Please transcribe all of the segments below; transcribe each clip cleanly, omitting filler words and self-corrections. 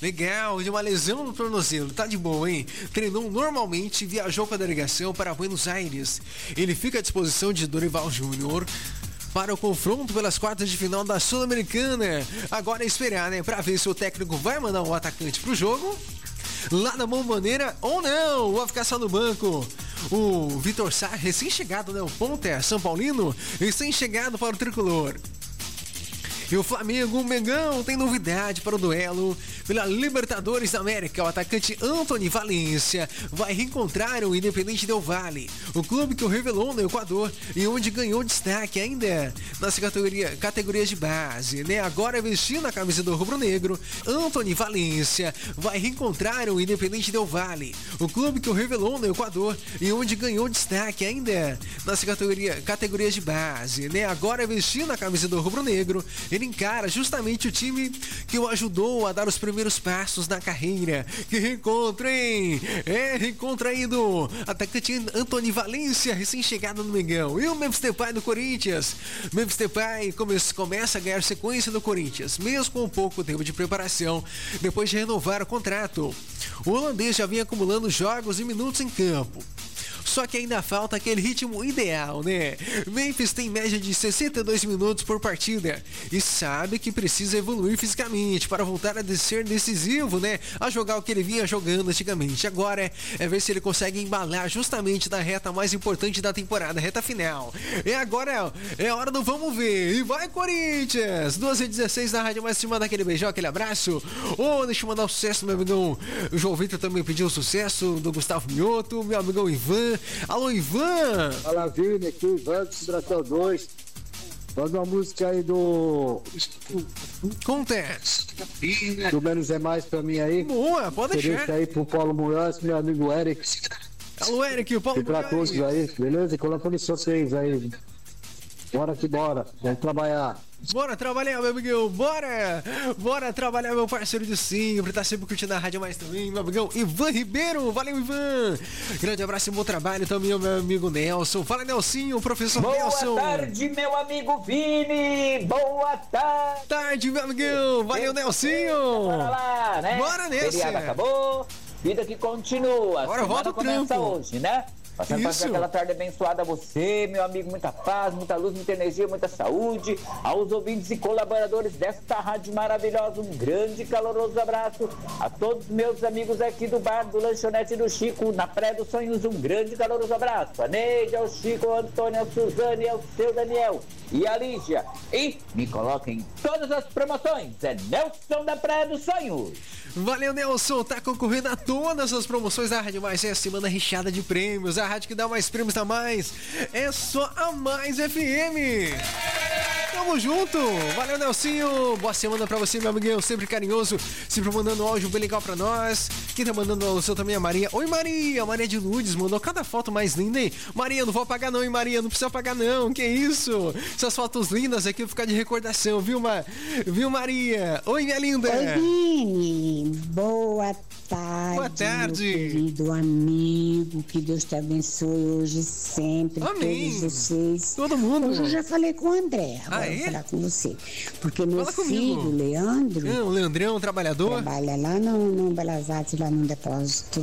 Legal, de uma lesão no tornozelo, tá de boa, hein? Treinou normalmente e viajou com a delegação para Buenos Aires. Ele fica à disposição de Dorival Júnior para o confronto pelas quartas de final da Sul-Americana. Agora é esperar, né? Pra ver se o técnico vai mandar o atacante pro jogo lá da Bomboneira ou não, vai ficar só no banco. O Vitor Sá, recém-chegado, né? O ponta São Paulino, recém-chegado para o tricolor. E o Flamengo, o Mengão, tem novidade para o duelo pela Libertadores da América. O atacante Antony Valência vai reencontrar o Independente Del Valle, o clube que o revelou no Equador e onde ganhou destaque ainda nas categorias de base, né? Agora vestindo a camisa do rubro-negro, Antony Valência vai reencontrar o Independente Del Valle, o clube que o revelou no Equador e onde ganhou destaque ainda nas categorias de base, né? Agora vestindo a camisa do rubro-negro, ele encara justamente o time que o ajudou a dar os primeiros passos na carreira. Que reencontro, hein? Reencontro aí do atacante Antony Valência, recém-chegado no Mengão. E o Memphis Depay do Corinthians. Memphis Depay começa a ganhar sequência no Corinthians, mesmo com pouco tempo de preparação, depois de renovar o contrato. O holandês já vinha acumulando jogos e minutos em campo. Só que ainda falta aquele ritmo ideal, né? Memphis tem média de 62 minutos por partida e sabe que precisa evoluir fisicamente para voltar a ser decisivo, né? A jogar o que ele vinha jogando antigamente. Agora é ver se ele consegue embalar justamente na reta mais importante da temporada, reta final. E agora é hora do vamos ver. E vai, Corinthians! 2h16 na Rádio Mais, te manda aquele beijão, aquele abraço. Deixa eu mandar um sucesso, meu amigão. O João Vitor também pediu sucesso, do Gustavo Mioto, meu amigão Ivan. Alô, Ivan! Fala, Vini, aqui o Ivan do Cidratão 2. Manda uma música aí do... Conta! Do Menos é Mais pra mim aí. Boa, pode deixar. Deixa aí pro Paulo Munhoz, meu amigo Eric. Alô, Eric, o Paulo Munhoz. E pra todos aí, beleza? Colocando vocês aí. Bora que bora, vamos trabalhar. Bora trabalhar, meu amigão, bora trabalhar, meu parceiro de sempre, tá sempre curtindo a Rádio Mais também, meu amigão Ivan Ribeiro, valeu, Ivan, grande abraço e bom trabalho também ao meu amigo Nelson. Fala, Nelsinho, professor Nelson. Boa tarde, meu amigo Vini, boa tarde, meu amigão, valeu, Nelsinho. Bora lá, né? Bora nessa. Feriado acabou, vida que continua, agora volta o começa trampo hoje, né? Passando para aquela tarde abençoada a você, meu amigo, muita paz, muita luz, muita energia, muita saúde. Aos ouvintes e colaboradores desta rádio maravilhosa, um grande e caloroso abraço. A todos meus amigos aqui do bar do Lanchonete do Chico, na Praia dos Sonhos, um grande e caloroso abraço. A Neide, ao Chico, ao Antônio, ao Suzane, ao seu Daniel e a Lígia. E me coloquem em todas as promoções. É Nelson da Praia dos Sonhos. Valeu, Nelson, tá concorrendo a todas as promoções da Rádio Mais. É a semana recheada de prêmios, a rádio que dá mais prêmios da Mais é só a Mais FM. Tamo junto, valeu, Nelsinho, boa semana pra você, meu amiguinho, sempre carinhoso, sempre mandando áudio bem legal pra nós. Quem tá mandando o seu também é a Maria. Oi, Maria, Maria de Lourdes mandou cada foto mais linda, hein? Maria, não vou apagar não, hein, Maria, não precisa apagar não, que isso? Essas fotos lindas aqui vão ficar de recordação, viu, Maria? Oi, minha linda. Oi, Vini, boa tarde. Boa tarde. Meu querido amigo, que Deus te abençoe hoje sempre. Amém. Todos vocês. Todo mundo. Hoje eu já falei com o André, agora vou falar com você. Porque meu filho, Leandro... O Leandrão, trabalhador? Trabalha lá no Belas Artes, lá no depósito,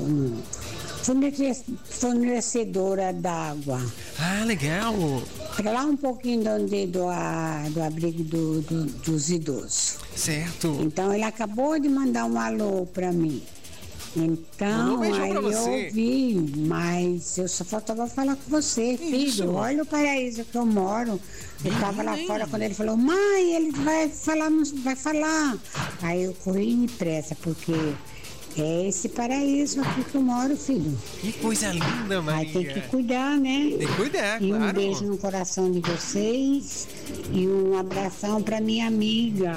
fornecedora d'água. Ah, legal. Fica lá um pouquinho do abrigo dos idosos. Certo. Então ele acabou de mandar um alô pra mim. Então, aí eu ouvi, mas eu só faltava falar com você, filho. Olha o paraíso que eu moro. Eu tava lá fora quando ele falou, mãe, ele vai falar. Aí eu corri depressa, porque é esse paraíso aqui que eu moro, filho. Que coisa linda, Maria. Aí tem que cuidar, né? Tem que cuidar, e claro. Um beijo no coração de vocês e um abração pra minha amiga.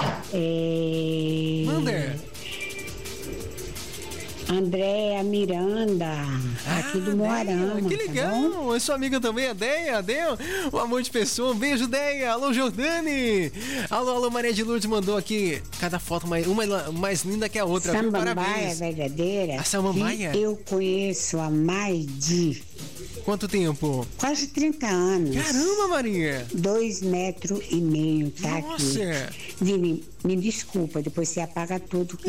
Manda. Andréa Miranda, aqui do Moarama. Que legal, tá, é sua amiga também, a Deia, um amor de pessoa, um beijo, Deia. Alô, Jordane. Alô, Maria de Lourdes mandou aqui cada foto uma mais linda que a outra. Samambaia verdadeira. A Samambaia? Eu conheço há mais de... Quanto tempo? Quase 30 anos. Caramba, Maria. 2,5 metros, tá? Nossa. Aqui. Vini, me desculpa, depois você apaga tudo que